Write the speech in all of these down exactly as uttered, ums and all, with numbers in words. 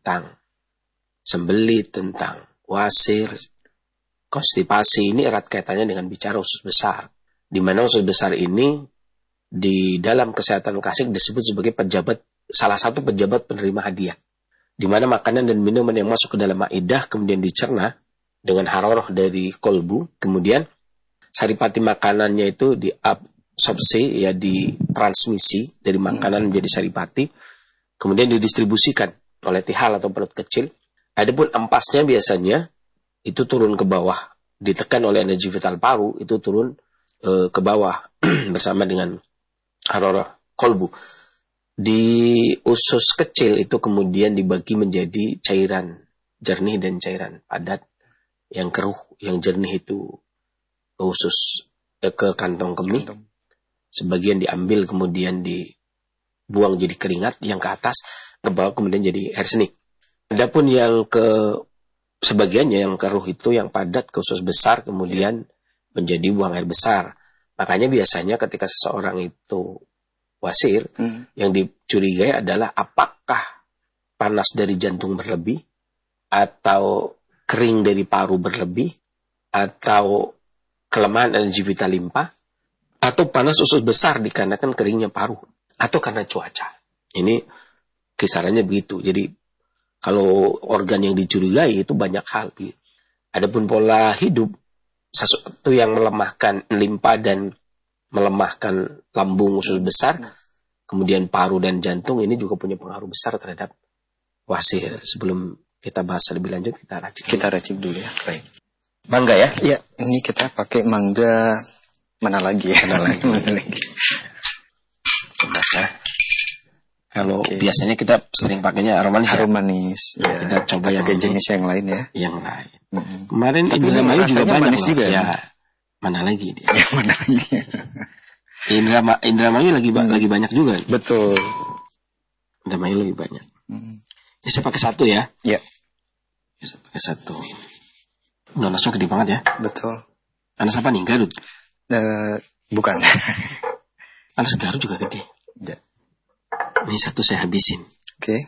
tentang sembelit, tentang wasir, konstipasi. Ini erat kaitannya dengan bicara usus besar. Di mana usus besar ini di dalam kesehatan klasik disebut sebagai pejabat, salah satu pejabat penerima hadiah. Di mana makanan dan minuman yang masuk ke dalam maidah kemudian dicerna dengan haroroh dari kolbu, kemudian saripati makanannya itu diabsorpsi, ya ditransmisi dari makanan menjadi saripati, kemudian didistribusikan oleh tihal atau perut kecil. Adapun empasnya biasanya itu turun ke bawah, ditekan oleh energi vital paru, itu turun e, ke bawah bersama dengan haroroh kolbu. Di usus kecil itu kemudian dibagi menjadi cairan jernih dan cairan padat. Yang keruh, yang jernih itu ke usus, eh, ke kantong kemih. Sebagian diambil kemudian dibuang jadi keringat, yang ke atas ke bawah kemudian jadi air seni. Adapun yang ke sebagiannya yang keruh itu yang padat ke usus besar kemudian menjadi buang air besar. Makanya biasanya ketika seseorang itu wasir, hmm. yang dicurigai adalah apakah panas dari jantung berlebih, atau kering dari paru berlebih, atau kelemahan energi vital limpa, atau panas usus besar dikarenakan keringnya paru, atau karena cuaca. Ini kisarannya begitu. Jadi kalau organ yang dicurigai itu banyak hal. Adapun pola hidup, sesuatu yang melemahkan limpa dan melemahkan lambung usus besar, kemudian paru dan jantung, ini juga punya pengaruh besar terhadap wasir. Sebelum kita bahas lebih lanjut, kita racik. Kita racik dulu ya. Baik. Mangga ya? Iya, ini kita pakai mangga mana lagi ya? Mana lagi? Mana lagi? Nah, kalau okay. biasanya kita sering pakainya aromanis. Aromanis. Ya. Ya. Kita coba yang jenis yang lain ya. Yang lain. Mm-hmm. Kemarin Indramayu juga banyak manis juga. Ya. Mana lagi dia? Ya, mana lagi? Indra Indramayu lagi hmm. lagi banyak juga. Betul. Indramayu lebih banyak. Hmm. Ya, saya pakai satu ya. Ya. Ya saya pakai satu. Nanasnya gede banget ya. Betul. Nanas apa nih? Garut? Uh, bukan. Nanas Garut juga gede. Ya. Ini satu saya habisin. Oke. Okay.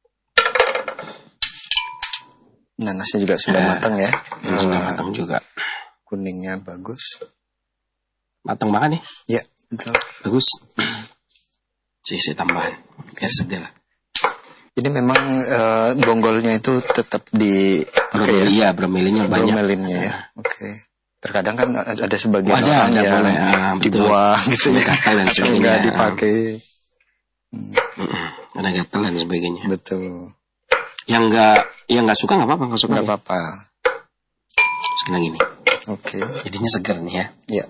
Nanasnya juga sudah nah, matang ya. Ini uh, matang juga. Kuningnya bagus. Matang banget nih. Ya, betul. Bagus. Saya, saya tambahan biar segar. Jadi memang uh, bonggolnya itu tetap di bromeli, ya, bromelinya banyak. Bromelinnya ya. Oke. Okay. Terkadang kan ada sebagian oh, ada, orang ada yang boleh, ah, dibuang gitu ya. Gatal dan sebagainya. Enggak dipakai. Hmm. Ada gatal dan sebagainya. Betul. Yang enggak yang enggak suka enggak apa-apa, enggak suka. Enggak apa-apa. Sekarang gini. Oke. Okay. Jadinya segar nih ya. Iya.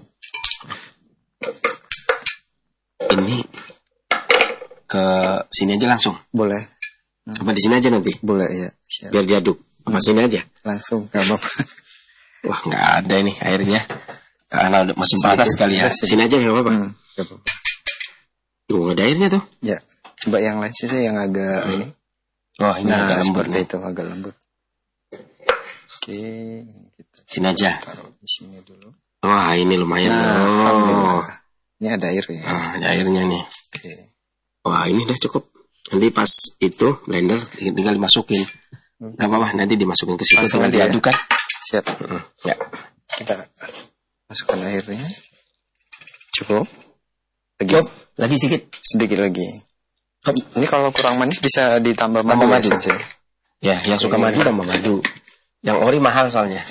Ini ke sini aja langsung. Boleh. Hmm. Apa di sini aja nanti? Boleh ya. Siap. Biar diaduk. Apa hmm. sini aja? Langsung. Enggak apa-apa. Wah, enggak ada ini airnya. Karena udah masih panas sekali ya. Sini aja enggak apa-apa. Hmm. Enggak apa-apa. Tuh, ada airnya tuh. Ya. Coba yang lain sih yang agak hmm. ini. Oh, ini nah, agak lembut seperti nih. Itu agak lembut. Oke, kita sini aja. Taruh di sini dulu. Wah, ini lumayan. Nah, oh. Ini ada airnya. Ah, ada airnya nih. Oke. Wah, ini udah cukup. Nanti pas itu blender tinggal dimasukin. Hmm. Gak apa-apa, nanti dimasukin ke situ tinggal diaduk kan. Siap. Hmm. Ya. Kita masukkan airnya. Cukup. Lagi. Cukup. Lagi sedikit. Sedikit lagi. Hop. Ini kalau kurang manis bisa ditambah madu, madu saja. Ya, yang suka madu tambah madu. Yang ori mahal soalnya.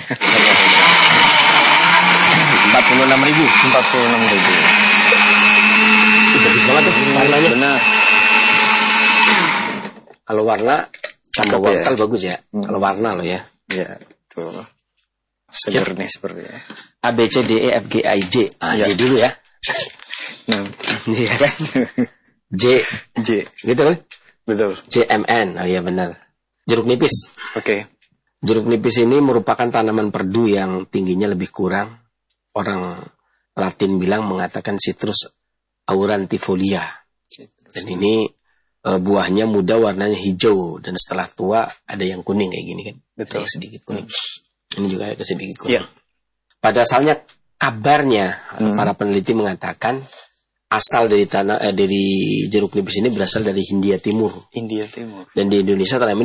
Empat puluh enam ribu. Empat puluh enam ribu. Bagus banget tuh warnanya. Benar. Kalau warna tambah wortel ya? Bagus ya. Hmm. Kalau warna loh ya. Ya, tuh. Segar nih seperti ya. A B C D E F G I J. Ah, ya. J dulu ya. Nah, iya kan? J, J, gitu kan? Betul. J M N, oh iya benar. Jeruk nipis. Oke. Okay. Jeruk nipis ini merupakan tanaman perdu yang tingginya lebih kurang. Orang Latin bilang mengatakan Citrus aurantifolia. Dan ini e, buahnya muda warnanya hijau dan setelah tua ada yang kuning kayak gini kan? Betul. Ada sedikit kuning. Hmm. Ini juga ada sedikit kuning. Yeah. Pada asalnya kabarnya hmm. para peneliti mengatakan asal dari tanah eh, dari jeruk nipis ini berasal dari Hindia Timur. Hindia Timur. Dan di Indonesia tanam